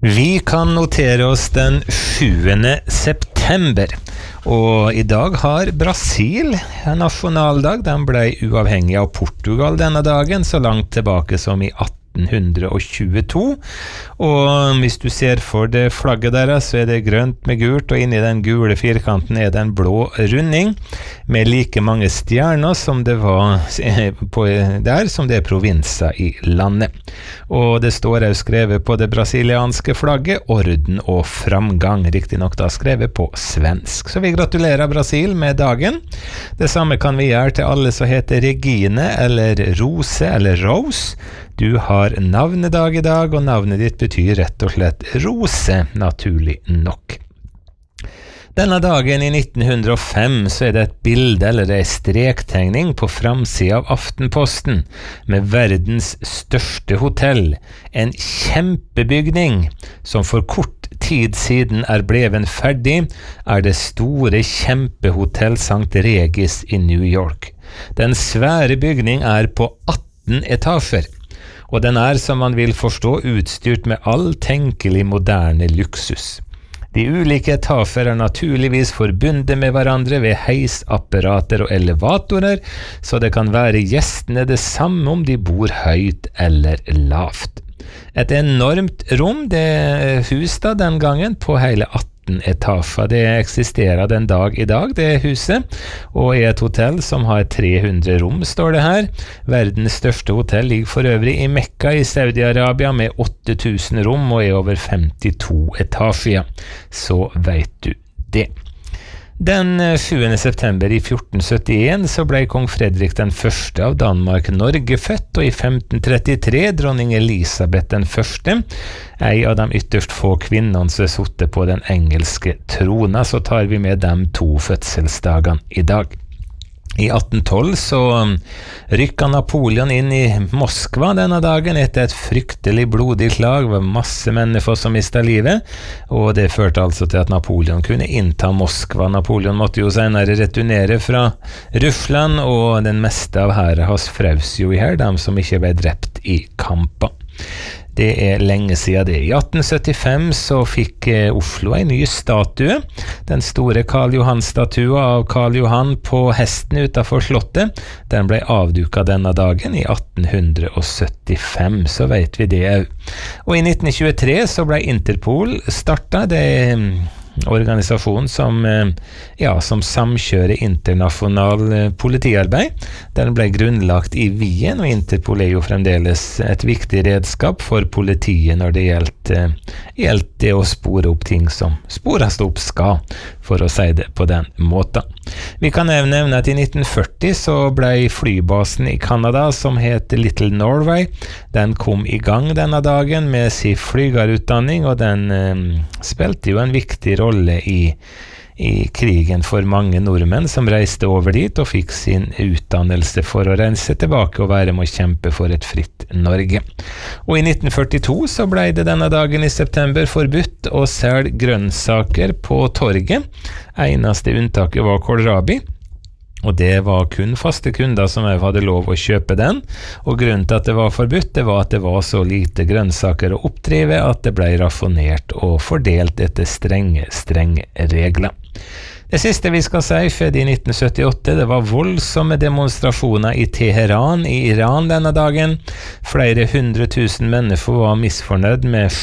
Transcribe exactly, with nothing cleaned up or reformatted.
Vi kan notere oss den sjuende september, og i dag har Brasil en nasjonaldag. Den ble uavhengig av Portugal denne dagen, så langt tilbake som i atten tjueto. Og hvis du ser for det flagget deres, så er det grønt med gult, og inni den gule firkanten er det en blå runding med like mange stjerner som det var på der, som det er provinser i landet. Og det står også skrevet på det brasilianske flagget orden og framgang, riktig nok da skrevet på svensk. Så vi gratulerer Brasil med dagen. Det samme kan vi gjøre til alle som heter Regine eller Rose eller Rose. Du har navnedag i dag, og navnet ditt betyr rett og slett Rose, naturlig nok. Denne dagen i nitten hundre og fem så er det et bilde eller en strektegning på framsiden av Aftenposten med verdens største hotell, en kjempebygning som for kort tid siden er bleven ferdig, er det store kjempehotell Sankt Regis i New York. Den svære bygning er på atten etasjer, og den er, som man vil forstå, utstyrt med all tenkelig moderne luksus. De ulike etasjer er naturligvis forbundet med hverandre ved heisapparater og elevatorer, så det kan være gjestene det samme om de bor høyt eller lavt. Et enormt rom, det hus da den gangen, på hele atten etasjer. Det eksisterer den dag i dag, det huset, og er et hotell som har tre hundre rom, står det her. Verdens største hotell ligger for øvrig i Mekka i Saudi-Arabia med åtte tusen rom og er over femtito etasjer. Så vet du det. Den sjuende september i fjorten syttien så ble kong Fredrik den første av Danmark-Norge født, og i femten trettitre dronning Elisabeth den første, ei av de ytterst få kvinnene som er sittet på den engelske trona. Så tar vi med dem to fødselsdagene i dag. I atten tolv så rykket Napoleon inn i Moskva denne dagen etter et fryktelig blodig slag. Det var masse mennesker som mistet livet, og det førte altså til at Napoleon kunne innta Moskva. Napoleon måtte jo senere returnere fra Russland, og den meste av hæren hans frøs jo i her, dem som ikke ble drept i kamper. Det er lenge siden det. I atten syttifem så fikk eh, Oslo en ny statue. Den store Karl Johan-statua av Karl Johan på hesten utenfor slottet. Den ble avduket denne dagen i atten syttifem, så vet vi det også. Og i nitten tjuetre så ble Interpol startet. Det er organisasjon som, ja, som samkjører internasjonal politiarbeid. Den ble grunnlagt i Wien, og Interpol er jo fremdeles et viktig redskap for politiet når det gjelder, gjelder det å spore opp ting som spores opp skal, for å si det på den måten. Vi kan nevne at i nitten førti så ble flybasen i Canada som het Little Norway, den kom i gang denne dagen med sin flygerutdanning, og den eh, spilte jo en viktig rolle i, i krigen for mange nordmenn som reiste over dit og fikk sin utdannelse for å rense tilbake og være med å kjempe for et fritt Norge. Og i nitten førtito så ble det denne dagen i september forbudt å selge grønnsaker på torget. Eneste unntaket var kålrabi, og det var kun faste kunder som hadde lov å kjøpe den, og grunnen til at det var forbudt, det var at det var så lite grønnsaker å oppdrive at det ble rasjonert og fordelt etter strenge, strenge regler. Det siste vi skal si skjedde i nitten syttiåtte. Det var voldsomme demonstrasjoner i Teheran i Iran denne dagen. Flere hundre tusen mennesker var misfornøyd med